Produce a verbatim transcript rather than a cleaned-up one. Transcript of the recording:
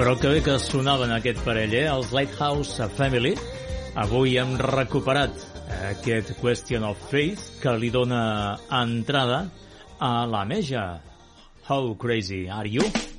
Però que bé que sonaven aquest parell, eh? Els Lighthouse Family. Avui hem recuperat aquest Question of Faith que li dona entrada a la Meja. How crazy are you?